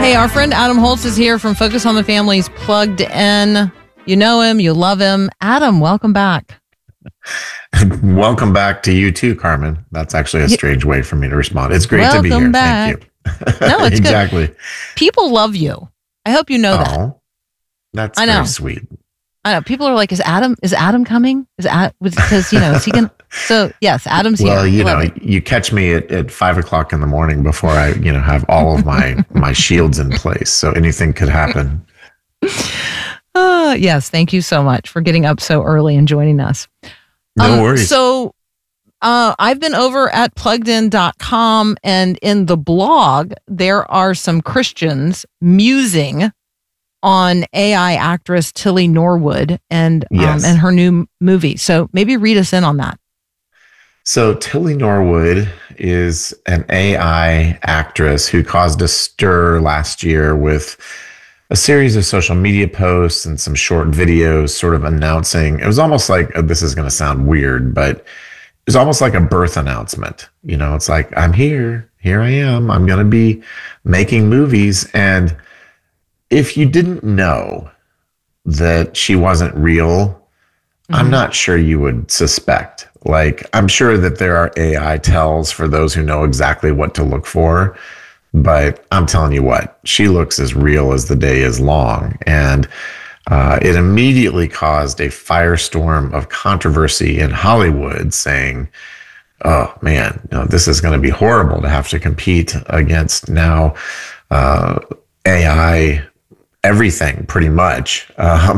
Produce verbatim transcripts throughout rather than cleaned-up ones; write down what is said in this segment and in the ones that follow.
Hey, our friend Adam Holz is here from Focus on the Family's Plugged In. You know him, you love him. Adam, welcome back. Welcome back to you too, Carmen. That's actually a strange way for me to respond. It's great welcome to be here. Back. Thank you. No, it's exactly. Good. People love you. I hope you know oh, that. That's I know. very sweet. I know. People are like, is Adam, is Adam coming? Is Adam, because, you know, is he going to, so yes, Adam's well, here. Well, you know, you catch me at, at five o'clock in the morning before I, you know, have all of my, my shields in place. So anything could happen. Uh, yes. Thank you so much for getting up so early and joining us. No um, worries. So uh, I've been over at plugged in dot com, and in the blog, there are some Christians musing on A I actress Tilly Norwood and yes. um, and her new movie. So maybe read us in on that. So Tilly Norwood is an A I actress who caused a stir last year with a series of social media posts and some short videos sort of announcing. It was almost like, oh, this is going to sound weird, but it was almost like a birth announcement. You know, it's like, I'm here, here I am. I'm going to be making movies. And if you didn't know that she wasn't real, mm-hmm. I'm not sure you would suspect. Like, I'm sure that there are A I tells for those who know exactly what to look for. But I'm telling you what, she looks as real as the day is long. And uh, it immediately caused a firestorm of controversy in Hollywood saying, oh, man, you know, this is going to be horrible to have to compete against now uh, A I everything pretty much. Um,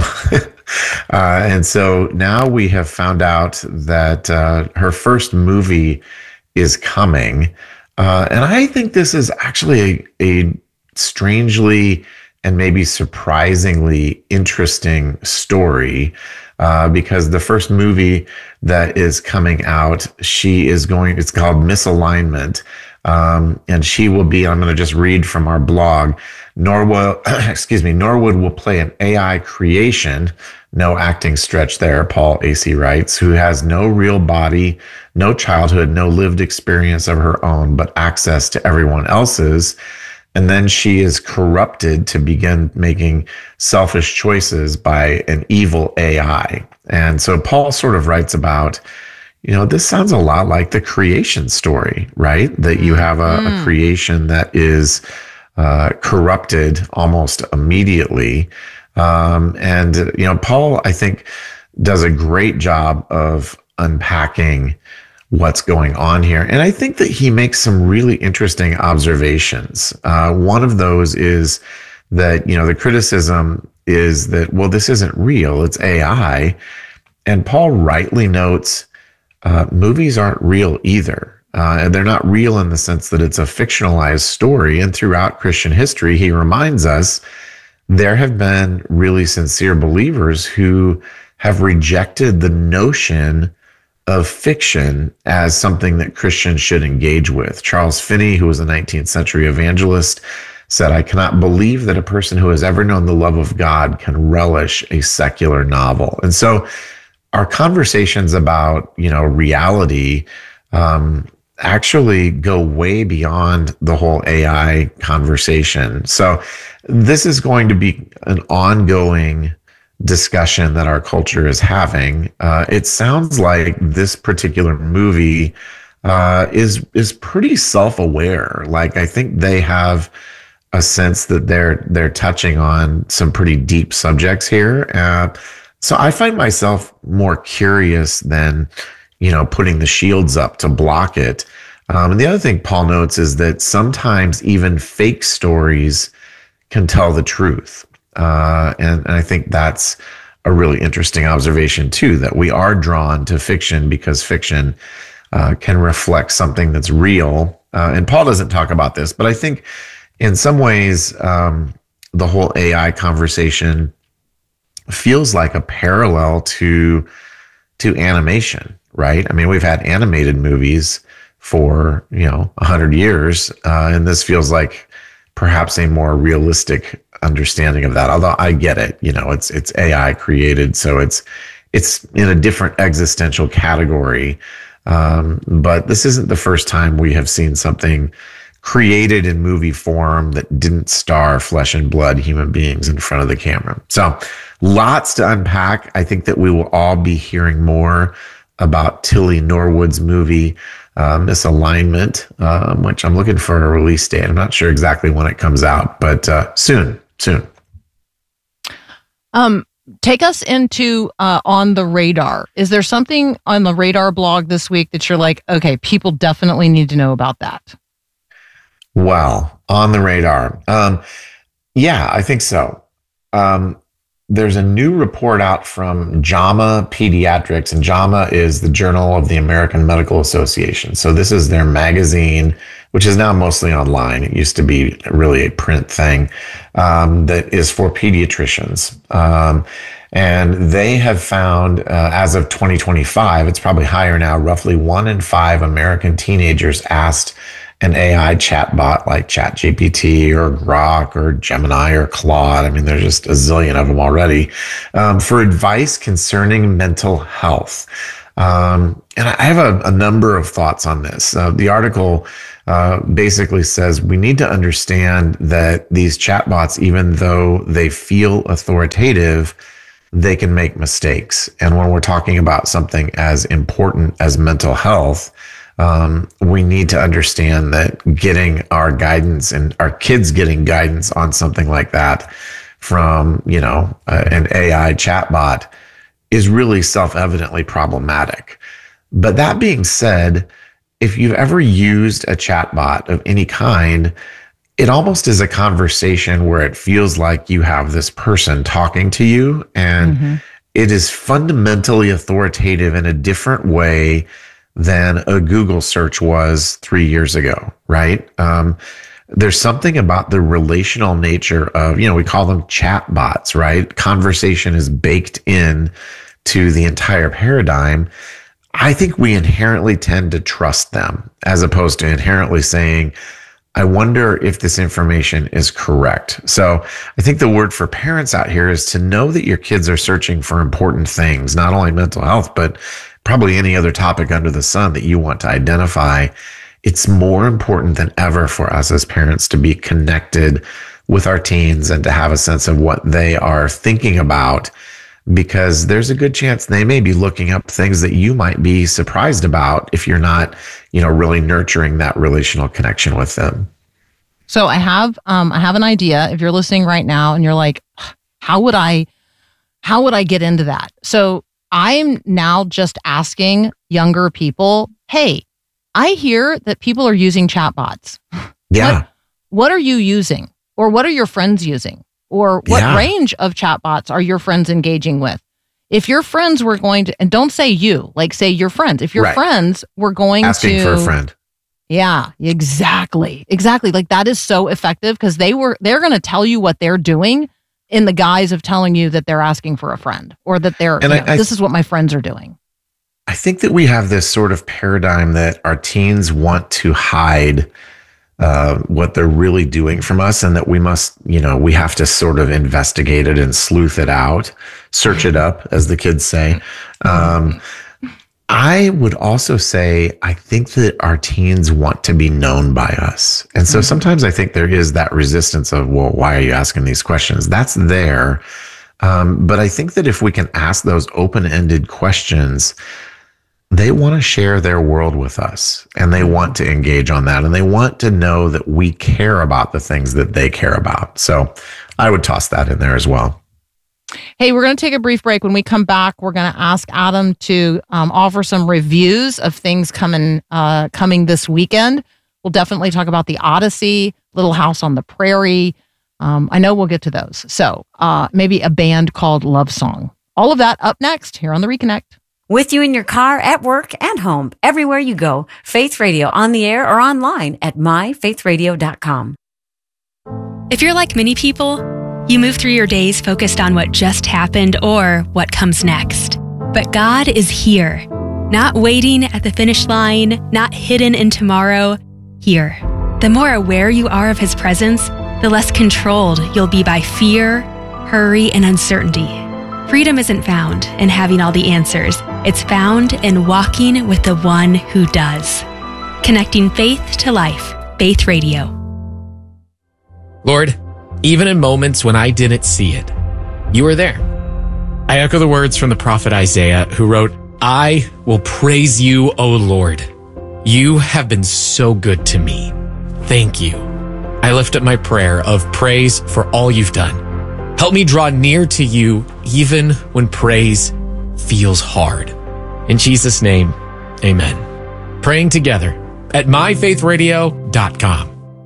uh, and so now we have found out that uh, her first movie is coming. Uh, and I think this is actually a, a strangely and maybe surprisingly interesting story uh, because the first movie that is coming out, she is going, it's called Misalignment. Um, and she will be, I'm going to just read from our blog, Norwood, excuse me, Norwood will play an A I creation, no acting stretch there, Paul A C writes, who has no real body, no childhood, no lived experience of her own, but access to everyone else's. And then she is corrupted to begin making selfish choices by an evil A I. And so Paul sort of writes about, you know, this sounds a lot like the creation story, right? That you have a, mm. a creation that is uh, corrupted almost immediately. Um, and, you know, Paul, I think, does a great job of unpacking what's going on here. And I think that he makes some really interesting observations. Uh, one of those is that, you know, the criticism is that, well, this isn't real, it's A I. And Paul rightly notes, Uh, movies aren't real either. Uh, and they're not real in the sense that it's a fictionalized story. And throughout Christian history, he reminds us there have been really sincere believers who have rejected the notion of fiction as something that Christians should engage with. Charles Finney, who was a nineteenth century evangelist, said, I cannot believe that a person who has ever known the love of God can relish a secular novel. And so our conversations about, you know, reality um, actually go way beyond the whole A I conversation. So this is going to be an ongoing discussion that our culture is having. Uh, it sounds like this particular movie uh, is is pretty self-aware. Like, I think they have a sense that they're they're touching on some pretty deep subjects here. Uh, So I find myself more curious than, you know, putting the shields up to block it. Um, and the other thing Paul notes is that sometimes even fake stories can tell the truth. Uh, and, and I think that's a really interesting observation too, that we are drawn to fiction because fiction uh, can reflect something that's real. Uh, and Paul doesn't talk about this, but I think in some ways, um, the whole A I conversation feels like a parallel to to animation, right? I mean, we've had animated movies for, you know, a hundred years, uh, and this feels like perhaps a more realistic understanding of that. Although I get it, you know, it's it's A I created, so it's it's in a different existential category. Um, but this isn't the first time we have seen something created in movie form that didn't star flesh and blood human beings in front of the camera. So lots to unpack. I think that we will all be hearing more about Tilly Norwood's movie, uh, Misalignment, um, which I'm looking for a release date. I'm not sure exactly when it comes out, but uh, soon, soon. Um, take us into uh, On the Radar. Is there something on the Radar blog this week that you're like, okay, people definitely need to know about that? Well, On the Radar. Um, yeah, I think so. Um, there's a new report out from JAMA Pediatrics, and JAMA is the Journal of the American Medical Association. So this is their magazine, which is now mostly online. It used to be really a print thing, um, that is for pediatricians. Um, and they have found, uh, as of twenty twenty-five, it's probably higher now, roughly one in five American teenagers asked an A I chatbot like ChatGPT or Grok or Gemini or Claude. I mean, there's just a zillion of them already, um, for advice concerning mental health. Um, and I have a, a number of thoughts on this. Uh, the article uh, basically says we need to understand that these chatbots, even though they feel authoritative, they can make mistakes. And when we're talking about something as important as mental health, Um, we need to understand that getting our guidance and our kids getting guidance on something like that from, you know, uh, an A I chatbot is really self-evidently problematic. But that being said, if you've ever used a chatbot of any kind, it almost is a conversation where it feels like you have this person talking to you, and mm-hmm. it is fundamentally authoritative in a different way than a Google search was three years ago, right? Um, there's something about the relational nature of, you know, we call them chat bots, right? Conversation is baked in to the entire paradigm. I think we inherently tend to trust them as opposed to inherently saying, I wonder if this information is correct. So I think the word for parents out here is to know that your kids are searching for important things, not only mental health, but probably any other topic under the sun that you want to identify. It's more important than ever for us as parents to be connected with our teens and to have a sense of what they are thinking about, because there's a good chance they may be looking up things that you might be surprised about if you're not, you know, really nurturing that relational connection with them. So I have, um, I have an idea. If you're listening right now and you're like, how would I, how would I get into that? So I'm now just asking younger people, hey, I hear that people are using chatbots. Yeah. What, what are you using? Or what are your friends using? Or what yeah. range of chatbots are your friends engaging with? If your friends were going to, and don't say you, like say your friends. If your right. friends were going asking to. for a friend. Yeah, exactly. Exactly. Like that is so effective because they were, they're going to tell you what they're doing in the guise of telling you that they're asking for a friend or that they're, and you I, know, I, this is what my friends are doing. I think that we have this sort of paradigm that our teens want to hide uh, what they're really doing from us, and that we must, you know, we have to sort of investigate it and sleuth it out, search it up, as the kids say. Um, I would also say, I think that our teens want to be known by us. And so sometimes I think there is that resistance of, well, why are you asking these questions? That's there. Um, but I think that if we can ask those open-ended questions, they want to share their world with us, and they want to engage on that, and they want to know that we care about the things that they care about. So I would toss that in there as well. Hey, we're going to take a brief break. When we come back, we're going to ask Adam to um, offer some reviews of things coming uh, coming this weekend. We'll definitely talk about The Odyssey, Little House on the Prairie. Um, I know we'll get to those. So uh, maybe a band called Love Song. All of that up next here on The Reconnect. With you in your car, at work, and home, everywhere you go, Faith Radio on the air or online at my faith radio dot com. If you're like many people, you move through your days focused on what just happened or what comes next. But God is here, not waiting at the finish line, not hidden in tomorrow, here. The more aware you are of His presence, the less controlled you'll be by fear, hurry, and uncertainty. Freedom isn't found in having all the answers. It's found in walking with the one who does. Connecting faith to life, Faith Radio. Lord, even in moments when I didn't see it, you were there. I echo the words from the prophet Isaiah, who wrote, I will praise you, O Lord. You have been so good to me. Thank you. I lift up my prayer of praise for all you've done. Help me draw near to you even when praise feels hard. In Jesus' name, amen. Praying together at my faith radio dot com.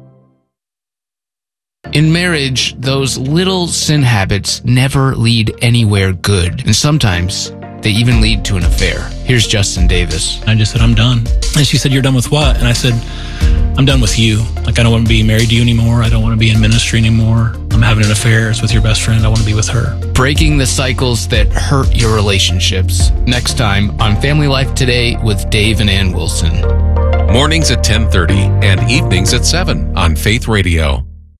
In marriage, those little sin habits never lead anywhere good, and sometimes they even lead to an affair. Here's Justin Davis. I just said, I'm done. And she said, you're done with what? And I said, I'm done with you. Like, I don't want to be married to you anymore. I don't want to be in ministry anymore. I'm having an affair. It's with your best friend. I want to be with her. Breaking the cycles that hurt your relationships. Next time on Family Life Today with Dave and Ann Wilson. Mornings at ten thirty and evenings at seven on Faith Radio.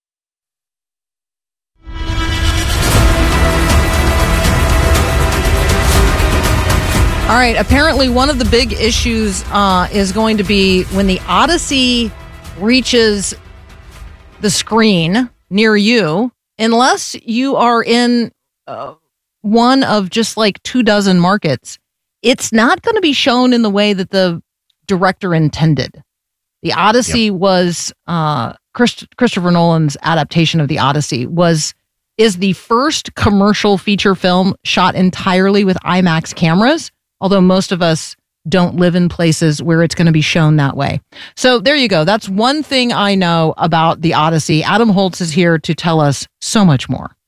All right. Apparently, one of the big issues uh, is going to be when the Odyssey reaches the screen near you, unless you are in uh, one of just like two dozen markets, it's not going to be shown in the way that the director intended. The Odyssey yep. was uh, Christ- Christopher Nolan's adaptation of the Odyssey was is the first commercial feature film shot entirely with IMAX cameras. Although most of us don't live in places where it's going to be shown that way. So there you go. That's one thing I know about the Odyssey. Adam Holtz is here to tell us so much more.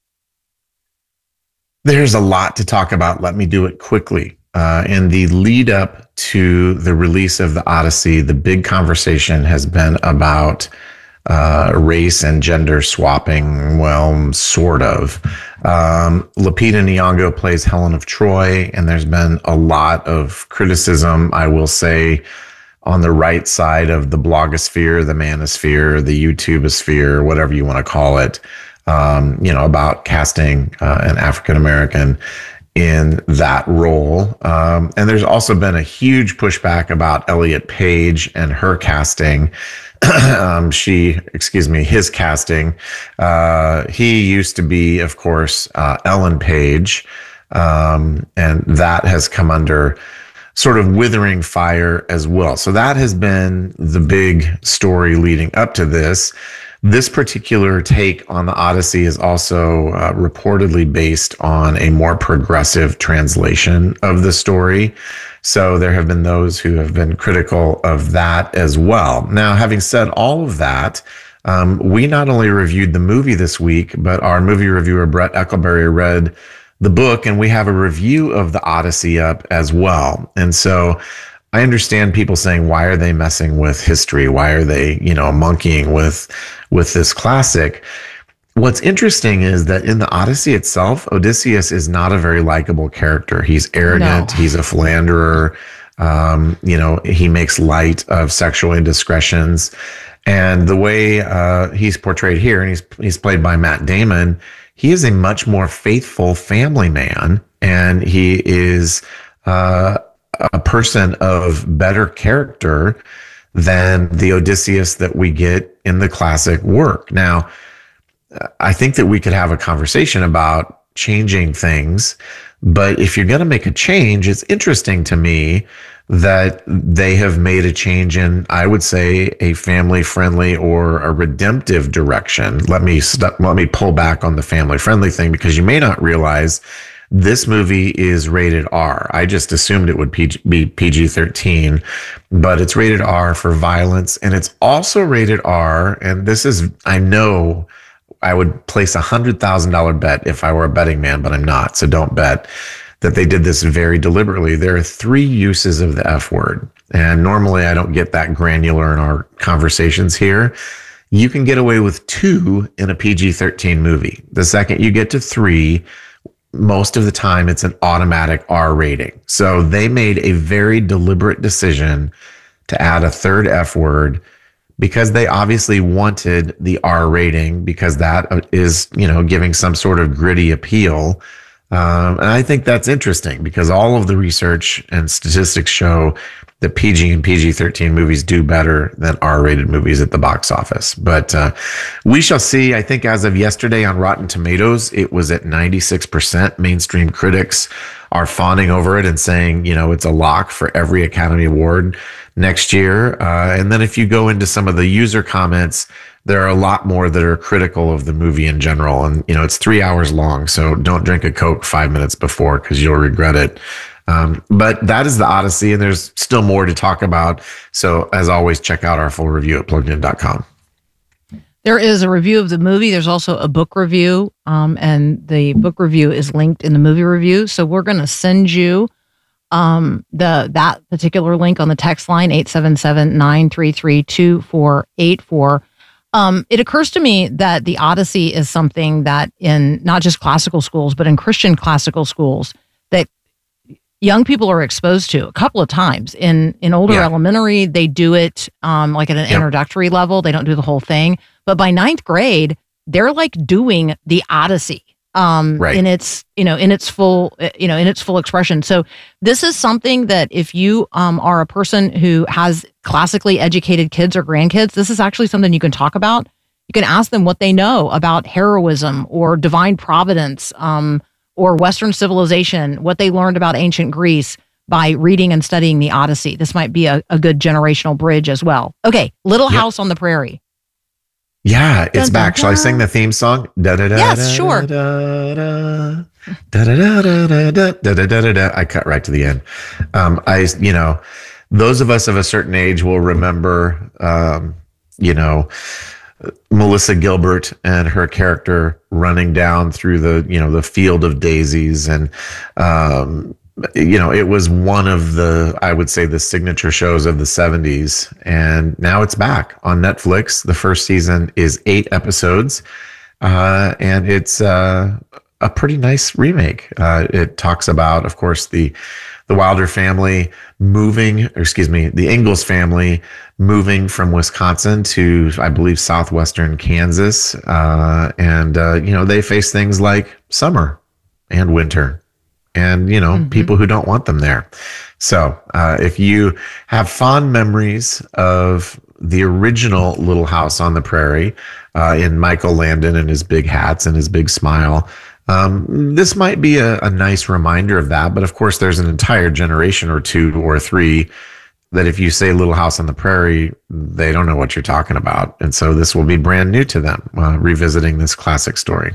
There's a lot to talk about. Let me do it quickly. Uh, in the lead up to the release of the Odyssey, the big conversation has been about uh, race and gender swapping. Well, sort of. Um, Lupita Nyong'o plays Helen of Troy, and there's been a lot of criticism, I will say, on the right side of the blogosphere, the manosphere, the YouTubeosphere, whatever you want to call it, um, you know, about casting uh, an African-American in that role. Um, and there's also been a huge pushback about Elliot Page and her casting. um, she, excuse me, his casting. Uh, he used to be, of course, uh, Ellen Page. Um, and that has come under sort of withering fire as well. So that has been the big story leading up to this. This particular take on the Odyssey is also uh, reportedly based on a more progressive translation of the story. So there have been those who have been critical of that as well. Now, having said all of that, um, we not only reviewed the movie this week, but our movie reviewer, Brett Eckleberry, read the book, and we have a review of the Odyssey up as well. And so I understand people saying, why are they messing with history? Why are they, you know, monkeying with, with this classic? What's interesting is that in the Odyssey itself, Odysseus is not a very likable character. He's arrogant. No. He's a philanderer. Um, you know, he makes light of sexual indiscretions. And the way uh, he's portrayed here, and he's he's played by Matt Damon, he is a much more faithful family man, and he is uh, a person of better character than the Odysseus that we get in the classic work. Now, I think that we could have a conversation about changing things, but if you're going to make a change, it's interesting to me that they have made a change in, I would say, a family-friendly or a redemptive direction. Let me st- let me pull back on the family-friendly thing, because you may not realize this movie is rated R. I just assumed it would P G, be P G thirteen, but it's rated R for violence, and it's also rated R, and this is, I know, I would place a one hundred thousand dollars bet if I were a betting man, but I'm not, so don't bet, that they did this very deliberately. There are three uses of the F word, and normally I don't get that granular in our conversations here. You can get away with two in a P G thirteen movie. The second you get to three, most of the time it's an automatic R rating. So they made a very deliberate decision to add a third F word, because they obviously wanted the R rating, because that is, you know, giving some sort of gritty appeal. Um, and I think that's interesting, because all of the research and statistics show that P G and P G thirteen movies do better than R-rated movies at the box office. But uh, we shall see. I think as of yesterday on Rotten Tomatoes, it was at ninety-six percent. Mainstream critics are fawning over it and saying, you know, it's a lock for every Academy Award next year. Uh, and then if you go into some of the user comments, there are a lot more that are critical of the movie in general. And, you know, it's three hours long, so don't drink a Coke five minutes before because you'll regret it. Um, but that is the Odyssey, and there's still more to talk about. So as always, check out our full review at plugged in dot com. There is a review of the movie. There's also a book review, um, and the book review is linked in the movie review. So we're going to send you um, the that particular link on the text line, eight seven seven, nine three three, two four eight four. Um, it occurs to me that the Odyssey is something that in not just classical schools, but in Christian classical schools, that young people are exposed to a couple of times. In in older Yeah. elementary, they do it um, like at an Yep. introductory level. They don't do the whole thing. But by ninth grade, they're like doing the Odyssey um, Right. in its you know in its full uh, you know in its full expression. So this is something that if you um, are a person who has classically educated kids or grandkids, this is actually something you can talk about. You can ask them what they know about heroism or divine providence. Um, or Western civilization, what they learned about ancient Greece by reading and studying the Odyssey. This might be a, a good generational bridge as well. Okay, Little Yep. House on the Prairie. Yeah, it's Dun, back. dun, Shall I dun. sing the theme song? Da, da, da, Yes, da, sure. Da, da, da, da, da, da, da, da, da, da, da, da, da. I cut right to the end. Um, I, you know, those of us of a certain age will remember, um, you know, Melissa Gilbert and her character running down through the, you know, the field of daisies. And, um, you know, it was one of the, I would say, the signature shows of the seventies. And now it's back on Netflix. The first season is eight episodes. Uh, and it's uh, a pretty nice remake. Uh, it talks about, of course, the the Wilder family moving, or excuse me, the Ingalls family moving from Wisconsin to, I believe, southwestern Kansas. Uh, and, uh, you know, they face things like summer and winter and, you know, Mm-hmm. people who don't want them there. So uh, if you have fond memories of the original Little House on the Prairie uh, in Michael Landon and his big hats and his big smile, Um, this might be a, a nice reminder of that. But of course, there's an entire generation or two or three that if you say Little House on the Prairie, they don't know what you're talking about. And so this will be brand new to them, uh, revisiting this classic story.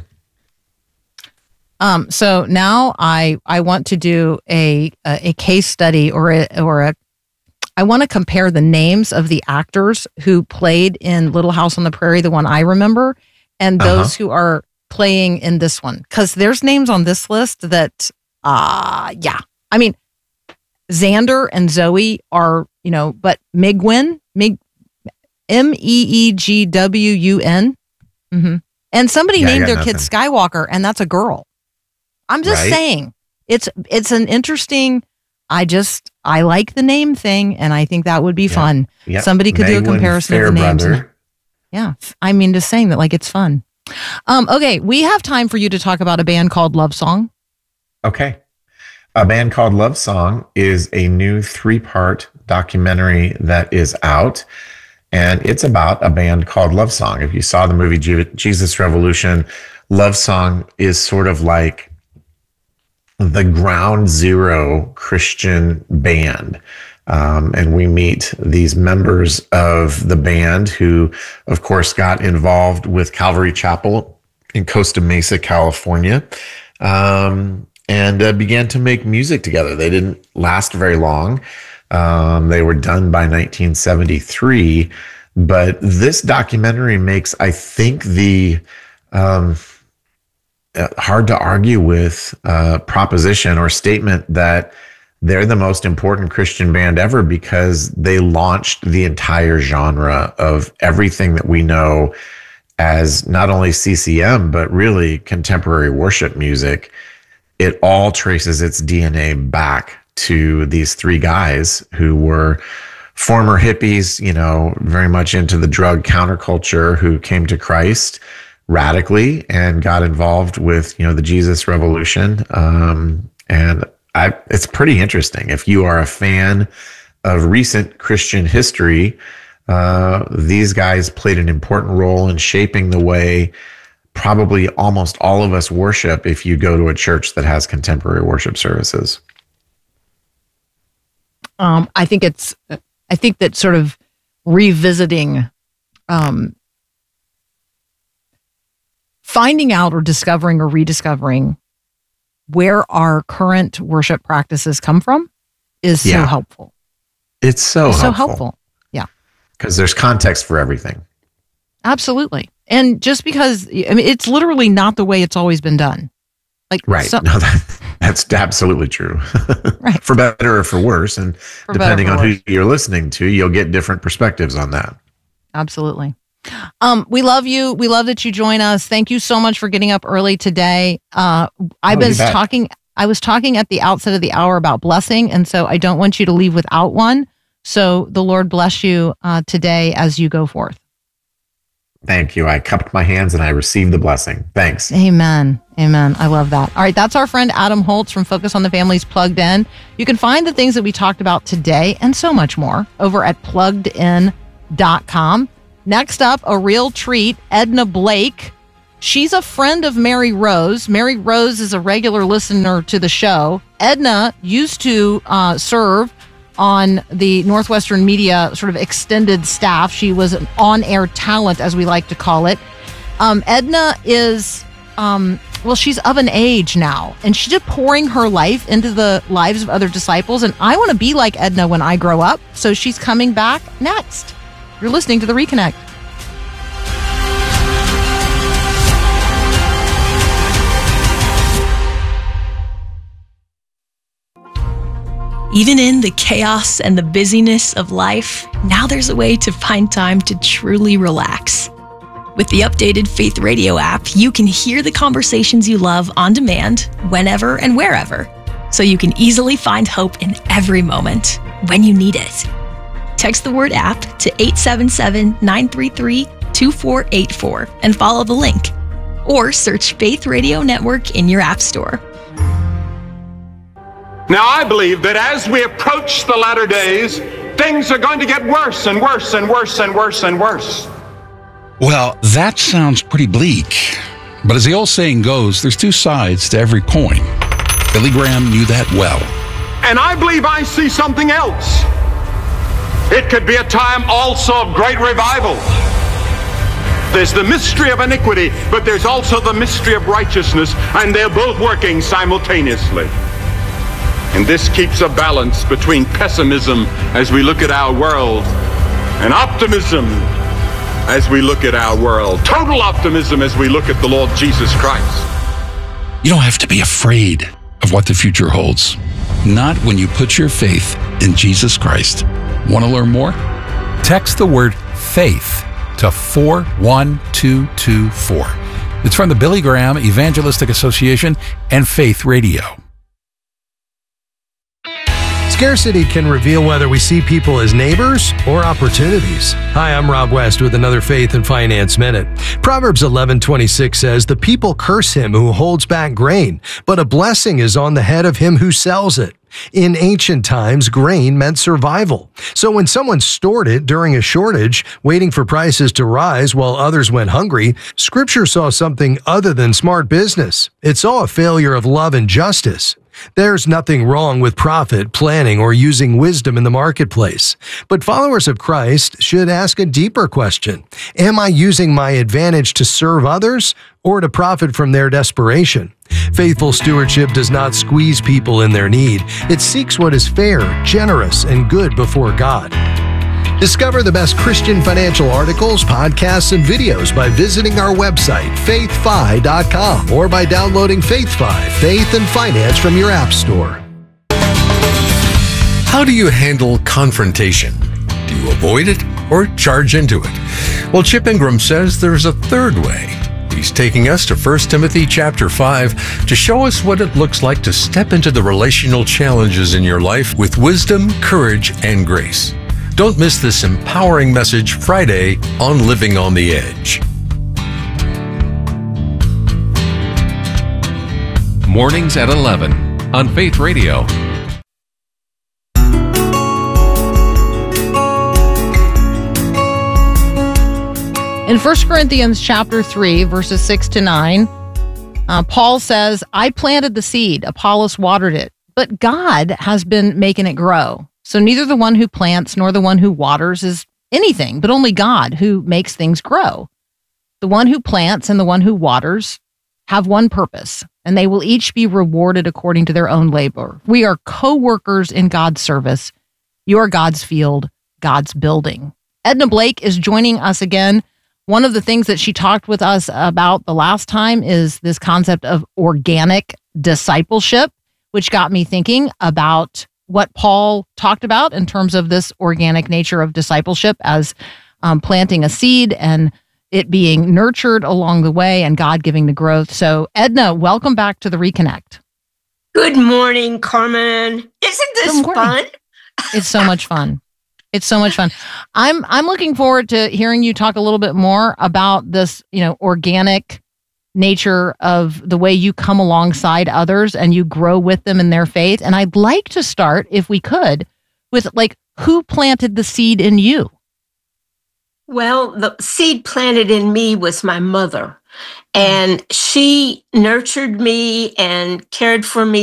Um, so now I I want to do a a, a case study or a, or a I want to compare the names of the actors who played in Little House on the Prairie, the one I remember, and those who are playing in this one, because there's names on this list that uh yeah I mean Xander and Zoe are, you know, but Migwin, Mig M E E G W U N, mm-hmm. and somebody Yeah, I named got their nothing. kid Skywalker, and that's a girl. I'm just Right? saying it's it's an interesting, I just I like the name thing, and I think that would be Yeah. fun. Yep. Somebody could do a Megwin comparison of the names. Fairbrother. Yeah. I mean, just saying that like it's fun. Um, okay, we have time for you to talk about a band called Love Song. Okay. A Band Called Love Song is a new three-part documentary that is out, and it's about a band called Love Song. If you saw the movie Je- Jesus Revolution, Love Song is sort of like the ground zero Christian band. Um, and we meet these members of the band who, of course, got involved with Calvary Chapel in Costa Mesa, California, um, and uh, began to make music together. They didn't last very long. Um, they were done by nineteen seventy-three. But this documentary makes, I think, the um, uh, hard to argue with uh, proposition or statement that they're the most important Christian band ever, because they launched the entire genre of everything that we know as not only C C M, but really contemporary worship music. It all traces its D N A back to these three guys who were former hippies, you know, very much into the drug counterculture, who came to Christ radically and got involved with, you know, the Jesus Revolution. Um, and I, it's pretty interesting. If you are a fan of recent Christian history, uh, these guys played an important role in shaping the way probably almost all of us worship if you go to a church that has contemporary worship services. Um, I think it's, I think that sort of revisiting, um, finding out or discovering or rediscovering where our current worship practices come from is Yeah. so helpful. It's so It's helpful. so helpful. Yeah, Because there's context for everything. absolutely. And just because, I mean, it's literally not the way it's always been done. Like, Right. so- No, that, that's absolutely true. Right. For better or for worse. And For better or depending for on worse. who you're listening to, you'll get different perspectives on that. Absolutely. Um, we love you. We love that you join us. Thank you so much for getting up early today. Uh, I Oh, was you bet. talking, I was talking at the outset of the hour about blessing. And so I don't want you to leave without one. So the Lord bless you uh, today as you go forth. Thank you. I cupped my hands and I received the blessing. Thanks. Amen. Amen. I love that. All right. That's our friend Adam Holtz from Focus on the Family's Plugged In. You can find the things that we talked about today and so much more over at plugged in dot com. Next up, a real treat, Edna Blake. She's a friend of Mary Rose. Mary Rose is a regular listener to the show. Edna used to uh, serve on the Northwestern Media sort of extended staff. She was an on-air talent, as we like to call it. Um, Edna is, um, well, she's of an age now, and she's just pouring her life into the lives of other disciples. And I want to be like Edna when I grow up. So she's coming back next. You're listening to The Reconnect. Even in the chaos and the busyness of life, now there's a way to find time to truly relax. With the updated Faith Radio app, you can hear the conversations you love on demand, whenever and wherever, so you can easily find hope in every moment when you need it. Text the word app to eight seven seven, nine three three, two four eight four and follow the link. Or search Faith Radio Network in your app store. Now, I believe that as we approach the latter days, things are going to get worse and worse and worse and worse and worse. Well, that sounds pretty bleak. But as the old saying goes, there's two sides to every coin. Billy Graham knew that well. And I believe I see something else. It could be a time also of great revival. There's the mystery of iniquity, but there's also the mystery of righteousness, and they're both working simultaneously. And this keeps a balance between pessimism as we look at our world and optimism as we look at our world. Total optimism as we look at the Lord Jesus Christ. You don't have to be afraid of what the future holds. Not when you put your faith in Jesus Christ. Want to learn more? Text the word FAITH to four one two two four. It's from the Billy Graham Evangelistic Association and Faith Radio. Scarcity can reveal whether we see people as neighbors or opportunities. Hi, I'm Rob West with another Faith and Finance Minute. Proverbs eleven twenty-six says, "The people curse him who holds back grain, but a blessing is on the head of him who sells it." In ancient times, grain meant survival. So when someone stored it during a shortage, waiting for prices to rise while others went hungry, Scripture saw something other than smart business. It saw a failure of love and justice. There's nothing wrong with profit, planning, or using wisdom in the marketplace. But followers of Christ should ask a deeper question. Am I using my advantage to serve others or to profit from their desperation? Faithful stewardship does not squeeze people in their need. It seeks what is fair, generous, and good before God. Discover the best Christian financial articles, podcasts, and videos by visiting our website, faith fi dot com, or by downloading FaithFi, Faith and Finance from your app store. How do you handle confrontation? Do you avoid it or charge into it? Well, Chip Ingram says there's a third way. He's taking us to First Timothy chapter five to show us what it looks like to step into the relational challenges in your life with wisdom, courage, and grace. Don't miss this empowering message Friday on Living on the Edge. Mornings at eleven on Faith Radio. In First Corinthians chapter three, verses six to nine, uh, Paul says, I planted the seed, Apollos watered it, but God has been making it grow. So neither the one who plants nor the one who waters is anything, but only God who makes things grow. The one who plants and the one who waters have one purpose, and they will each be rewarded according to their own labor. We are co-workers in God's service. You are God's field, God's building. Edna Blake is joining us again. One of the things that she talked with us about the last time is this concept of organic discipleship, which got me thinking about what Paul talked about in terms of this organic nature of discipleship as um, planting a seed and it being nurtured along the way and God giving the growth. So Edna, welcome back to the Reconnect. Good morning, Carmen. Isn't this fun? It's so much fun. It's so much fun. I'm I'm looking forward to hearing you talk a little bit more about this, you know, organic nature of the way you come alongside others and you grow with them in their faith. And I'd like to start, if we could, with like, who planted the seed in you? Well, the seed planted in me was my mother, and she nurtured me and cared for me